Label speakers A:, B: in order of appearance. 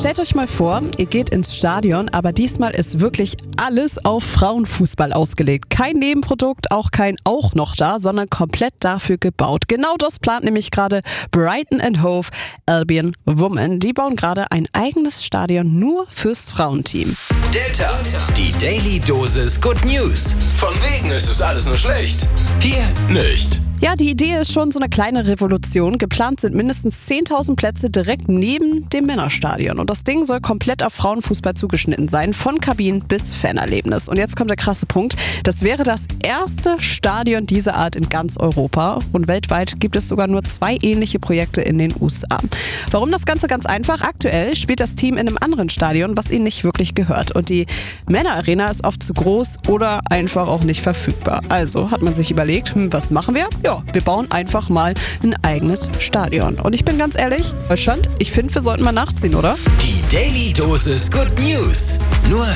A: Stellt euch mal vor, ihr geht ins Stadion, aber diesmal ist wirklich alles auf Frauenfußball ausgelegt. Kein Nebenprodukt, auch kein auch noch da, sondern komplett dafür gebaut. Genau das plant nämlich gerade Brighton & Hove Albion Women. Die bauen gerade ein eigenes Stadion nur fürs Frauenteam.
B: Der Tag, die Daily Dosis Good News. Von wegen ist es alles nur schlecht. Hier nicht.
A: Ja, die Idee ist schon so eine kleine Revolution. Geplant sind mindestens 10.000 Plätze direkt neben dem Männerstadion. Und das Ding soll komplett auf Frauenfußball zugeschnitten sein, von Kabinen bis Fanerlebnis. Und jetzt kommt der krasse Punkt. Das wäre das erste Stadion dieser Art in ganz Europa. Und weltweit gibt es sogar nur 2 ähnliche Projekte in den USA. Warum das Ganze? Ganz einfach. Aktuell spielt das Team in einem anderen Stadion, was ihnen nicht wirklich gehört. Und die Männerarena ist oft zu groß oder einfach auch nicht verfügbar. Also hat man sich überlegt, was machen wir? Ja, wir bauen einfach mal ein eigenes Stadion. Und ich bin ganz ehrlich, Deutschland, ich finde, wir sollten mal nachziehen, oder?
B: Die Daily Dosis Good News. Nur